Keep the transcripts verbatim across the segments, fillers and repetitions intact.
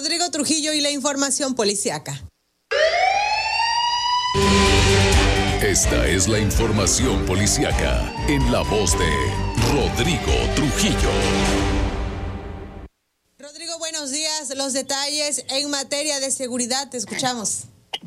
Rodrigo Trujillo y la información policiaca. Esta es la información policiaca en la voz de Rodrigo Trujillo. Rodrigo, buenos días. Los detalles en materia de seguridad, te escuchamos.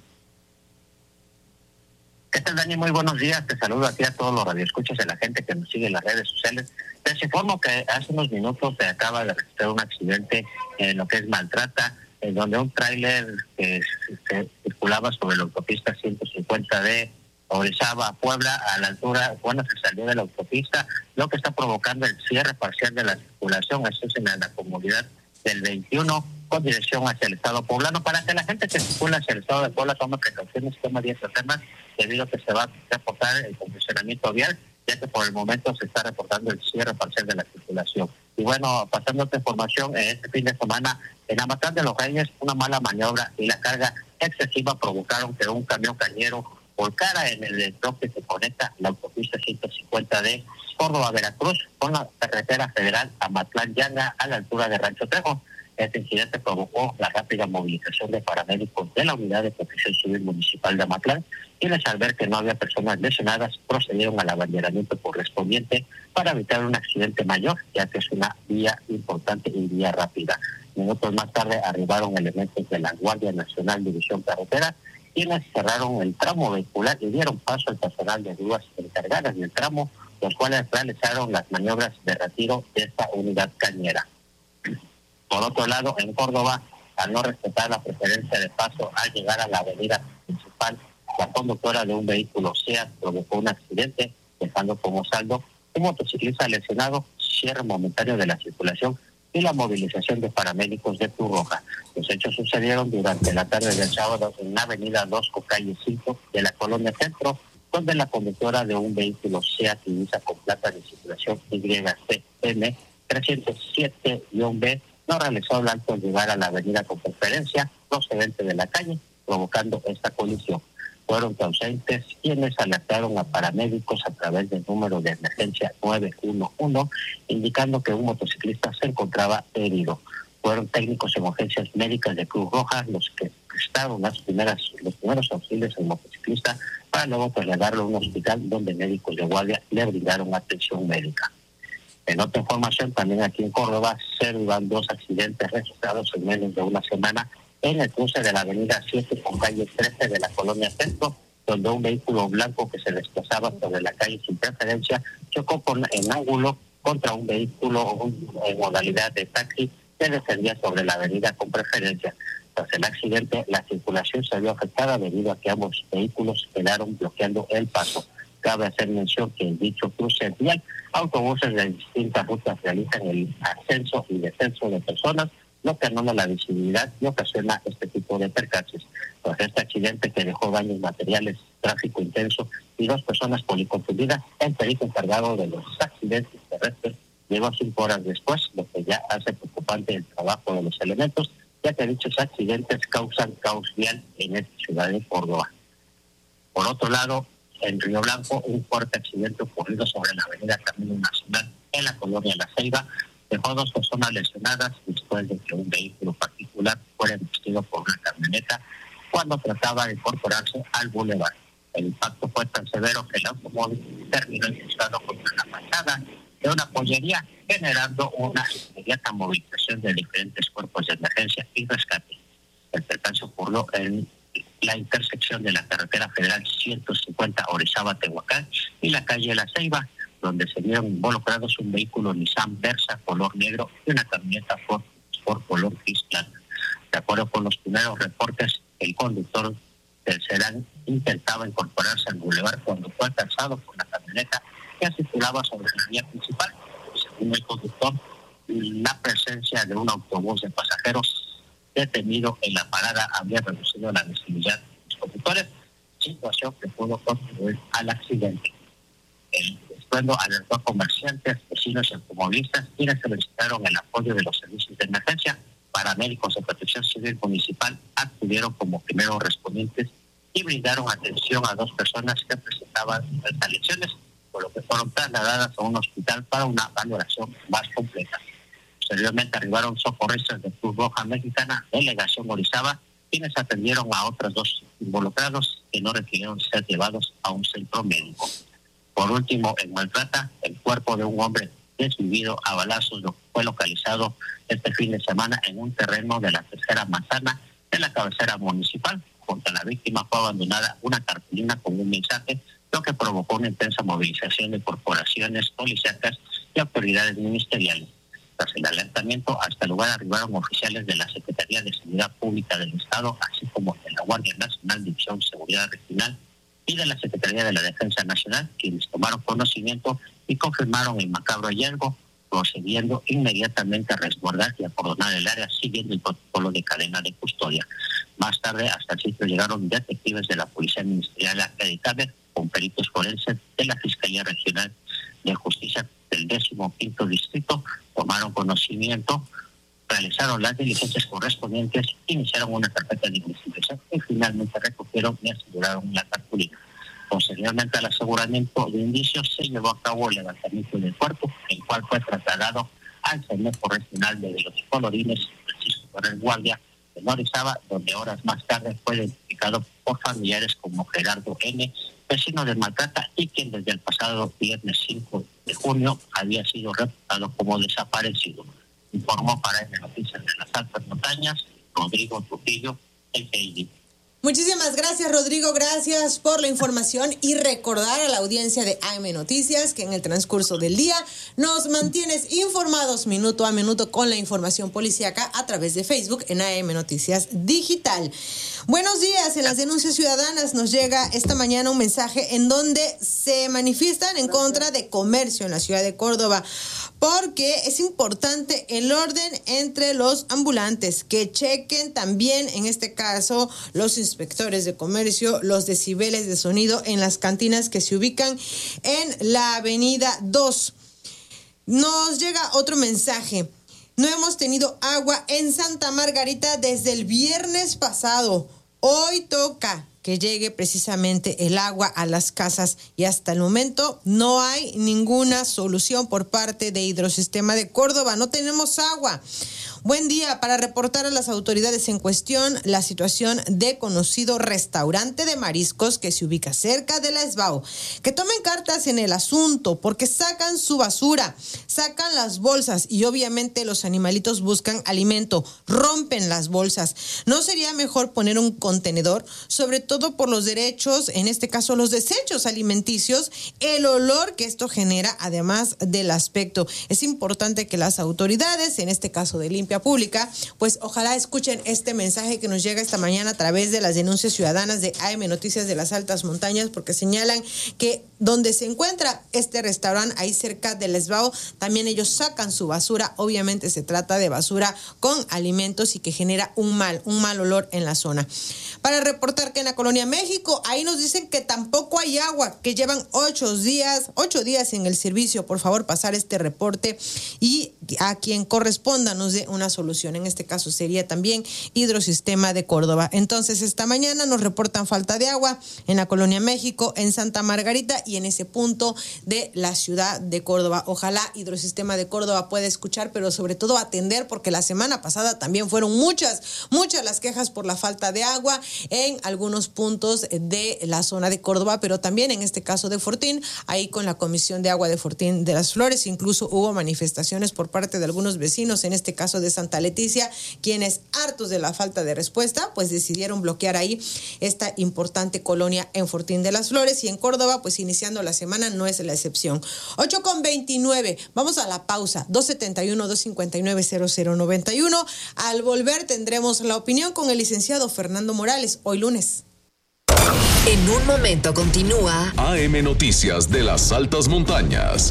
¿Qué tal, Dani? Muy buenos días. Te saludo aquí a todos los radioescuchas de la gente que nos sigue en las redes sociales. Les informo que hace unos minutos se acaba de registrar un accidente en lo que es Maltrata, en donde un tráiler que se circulaba sobre la autopista ciento cincuenta de Orizaba a Puebla, a la altura, bueno, se salió de la autopista, lo que está provocando el cierre parcial de la circulación. Esto es en la, la comunidad del veintiuno, con dirección hacia el estado poblano, para que la gente que circula hacia el estado de Puebla tome precauciones, tome diez temas, debido a que se va a reportar el congestionamiento vial, ya que por el momento se está reportando el cierre parcial de la circulación. Y bueno, pasando a esta información, este fin de semana en Amatlán de los Reyes, una mala maniobra y la carga excesiva provocaron que un camión cañero volcara en el troque que conecta la autopista ciento cincuenta de Córdoba-Veracruz con la carretera federal Amatlán-Yanga a la altura de Rancho Trejo. Este incidente provocó la rápida movilización de paramédicos de la Unidad de Protección Civil Municipal de Amatlán, quienes al ver que no había personas lesionadas procedieron al abanderamiento correspondiente para evitar un accidente mayor, ya que es una vía importante y vía rápida. Minutos más tarde arribaron elementos de la Guardia Nacional División Carretera, quienes cerraron el tramo vehicular y dieron paso al personal de grúas encargadas del tramo, los cuales realizaron las maniobras de retiro de esta unidad cañera. Por otro lado, en Córdoba, al no respetar la preferencia de paso al llegar a la avenida principal, la conductora de un vehículo SEAT provocó un accidente, dejando como saldo un motociclista lesionado, cierre momentáneo de la circulación y la movilización de paramédicos de Cruz Roja. Los hechos sucedieron durante la tarde del sábado en la avenida dos con calle cinco de la colonia Centro, donde la conductora de un vehículo SEAT Ibiza con placa de circulación Y C M trescientos siete B no realizó el alto al llegar a la avenida con preferencia procedente de la calle, provocando esta colisión. Fueron ausentes quienes alertaron a paramédicos a través del número de emergencia nueve uno uno, indicando que un motociclista se encontraba herido. Fueron técnicos en urgencias médicas de Cruz Roja los que prestaron las primeras, los primeros auxilios al motociclista para luego trasladarlo a un hospital donde médicos de guardia le brindaron atención médica. En otra información, también aquí en Córdoba, se dan dos accidentes registrados en menos de una semana en el cruce de la avenida siete con calle trece de la colonia Centro, donde un vehículo blanco que se desplazaba sobre la calle sin preferencia chocó con, en ángulo contra un vehículo un, en modalidad de taxi que descendía sobre la avenida con preferencia. Tras el accidente, la circulación se vio afectada debido a que ambos vehículos quedaron bloqueando el paso. Cabe hacer mención que en dicho cruce vial, autobuses de distintas rutas realizan el ascenso y descenso de personas, lo que anula la visibilidad y ocasiona este tipo de percances. Tras este accidente que dejó daños materiales, tráfico intenso y dos personas policonfundidas, el perito encargado de los accidentes terrestres llegó cinco horas después, lo que ya hace preocupante el trabajo de los elementos, ya que dichos accidentes causan caos vial en esta ciudad de Córdoba. Por otro lado, en Río Blanco, un fuerte accidente ocurrido sobre la avenida Camino Nacional en la colonia La Ceiba dejó a dos personas lesionadas después de que un vehículo particular fuera embestido por una camioneta cuando trataba de incorporarse al bulevar. El impacto fue tan severo que el automóvil terminó impulsado contra la fachada de una pollería, generando una inmediata movilización de diferentes cuerpos de emergencia y rescate. El percance ocurrió en la intersección de la carretera federal ciento cincuenta Orizaba-Tehuacán y la calle La Ceiba, donde se vieron involucrados un vehículo Nissan Versa color negro y una camioneta Ford, Ford color gris plata. De acuerdo con los primeros reportes, el conductor del sedán intentaba incorporarse al bulevar cuando fue alcanzado por la camioneta que circulaba sobre la vía principal. Según el conductor, la presencia de un autobús de pasajeros detenido en la parada había reducido la visibilidad de los conductores, situación que pudo contribuir al accidente. El estruendo alertó a comerciantes, vecinos y automovilistas, quienes solicitaron el apoyo de los servicios de emergencia. Paramédicos de Protección Civil Municipal acudieron como primeros respondientes y brindaron atención a dos personas que presentaban diversas lesiones, por lo que fueron trasladadas a un hospital para una valoración más completa. Posteriormente arribaron socorristas de Cruz Roja Mexicana, delegación Orizaba, quienes atendieron a otros dos involucrados que no requirieron ser llevados a un centro médico. Por último, en Maltrata, el cuerpo de un hombre desvivido a balazos fue localizado este fin de semana en un terreno de la tercera manzana de la cabecera municipal. Junto a la víctima fue abandonada una cartulina con un mensaje, lo que provocó una intensa movilización de corporaciones policíacas y autoridades ministeriales. Tras el alertamiento, hasta el lugar arribaron oficiales de la Secretaría de Seguridad Pública del Estado, así como de la Guardia Nacional, División de Seguridad Regional, y de la Secretaría de la Defensa Nacional, quienes tomaron conocimiento y confirmaron el macabro hallazgo, procediendo inmediatamente a resguardar y acordonar el área, siguiendo el protocolo de cadena de custodia. Más tarde, hasta el sitio llegaron detectives de la Policía Ministerial acreditada con peritos forenses de la Fiscalía Regional de Justicia del décimo quinto Distrito, tomaron conocimiento, realizaron las diligencias correspondientes, iniciaron una carpeta de investigación y finalmente recogieron y aseguraron la cartulina. Posteriormente al aseguramiento de indicios, se llevó a cabo el levantamiento del cuerpo, el cual fue trasladado al Cenejo Regional de los Colorines, Francisco Correa Guardia, de Orizaba, donde horas más tarde fue identificado por familiares como Gerardo N., vecino de Maltrata, y quien desde el pasado viernes cinco de junio había sido reportado como desaparecido. Informó para M Noticias de las Altas Montañas, Rodrigo Trujillo, el P I D. Muchísimas gracias, Rodrigo, gracias por la información y recordar a la audiencia de A M Noticias que en el transcurso del día nos mantienes informados minuto a minuto con la información policíaca a través de Facebook en A M Noticias Digital. Buenos días, en las denuncias ciudadanas nos llega esta mañana un mensaje en donde se manifiestan en contra de comercio en la ciudad de Córdoba, porque es importante el orden entre los ambulantes, que chequen también, en este caso, los inspectores de comercio, los decibeles de sonido en las cantinas que se ubican en la avenida dos. Nos llega otro mensaje. No hemos tenido agua en Santa Margarita desde el viernes pasado. Hoy toca que llegue precisamente el agua a las casas y hasta el momento no hay ninguna solución por parte de Hidrosistema de Córdoba. No tenemos agua. Buen día, para reportar a las autoridades en cuestión la situación de conocido restaurante de mariscos que se ubica cerca de la ESBAO. Que tomen cartas en el asunto porque sacan su basura, sacan las bolsas y obviamente los animalitos buscan alimento, rompen las bolsas. ¿No sería mejor poner un contenedor? Sobre todo por los derechos, en este caso los desechos alimenticios, el olor que esto genera, además del aspecto. Es importante que las autoridades, en este caso de Limpia Pública, pues ojalá escuchen este mensaje que nos llega esta mañana a través de las denuncias ciudadanas de A M Noticias de las Altas Montañas, porque señalan que donde se encuentra este restaurante, ahí cerca del ESBAO, también ellos sacan su basura. Obviamente se trata de basura con alimentos y que genera un mal, un mal olor en la zona. Para reportar que en la Colonia México, ahí nos dicen que tampoco hay agua, que llevan ocho días, ocho días en el servicio. Por favor, pasar este reporte y a quien corresponda nos dé una solución. En este caso sería también Hidrosistema de Córdoba. Entonces, esta mañana nos reportan falta de agua en la Colonia México, en Santa Margarita y en ese punto de la ciudad de Córdoba. Ojalá Hidrosistema de Córdoba pueda escuchar, pero sobre todo atender, porque la semana pasada también fueron muchas, muchas las quejas por la falta de agua en algunos puntos de la zona de Córdoba, pero también en este caso de Fortín, ahí con la Comisión de Agua de Fortín de las Flores. Incluso hubo manifestaciones por parte de algunos vecinos, en este caso de Santa Leticia, quienes, hartos de la falta de respuesta, pues decidieron bloquear ahí esta importante colonia en Fortín de las Flores, y en Córdoba, pues iniciando la semana no es la excepción. ocho con veintinueve, vamos a la pausa. Dos setenta y uno, dos cincuenta y nueve, cero cero noventa y uno. Al volver tendremos la opinión con el licenciado Fernando Morales, hoy lunes. En un momento continúa A M Noticias de las Altas Montañas.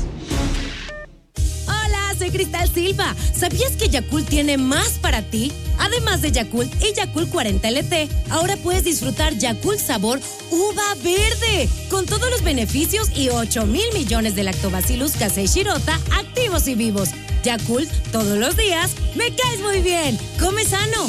Hola, soy Cristal Silva. ¿Sabías que Yakult tiene más para ti? Además de Yakult y Yakult cuarenta L T, ahora puedes disfrutar Yakult sabor uva verde, con todos los beneficios y ocho mil millones de lactobacillus casei shirota activos y vivos. Yakult, todos los días, me caes muy bien. Come sano.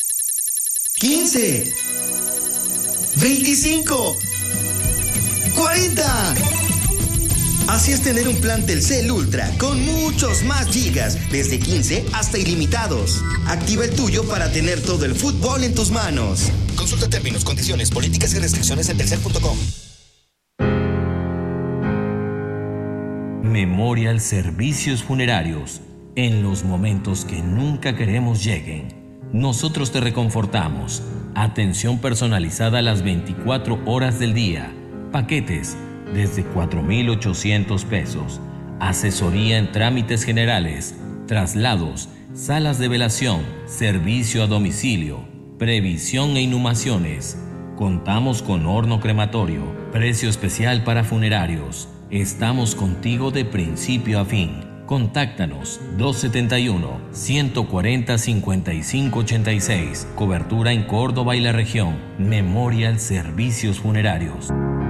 quince, veinticinco, cuarenta, Así es tener un plan Telcel Ultra con muchos más gigas, desde quince hasta ilimitados. Activa el tuyo para tener todo el fútbol en tus manos. Consulta términos, condiciones, políticas y restricciones en telcel punto com. Memorial Servicios Funerarios. En los momentos que nunca queremos lleguen, nosotros te reconfortamos. Atención personalizada las veinticuatro horas del día. Paquetes desde cuatro mil ochocientos pesos. Asesoría en trámites generales, traslados, salas de velación, servicio a domicilio, previsión e inhumaciones. Contamos con horno crematorio, precio especial para funerarios. Estamos contigo de principio a fin. Contáctanos dos setenta y uno, ciento cuarenta, cincuenta y cinco ochenta y seis. Cobertura en Córdoba y la región. Memorial Servicios Funerarios.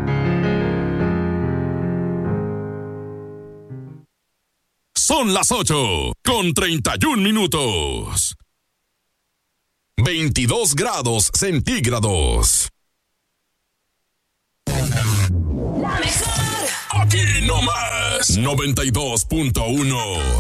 Son las ocho con treinta y un minutos. veintidós grados centígrados. La mejor. Aquí nomás. noventa y dos punto uno.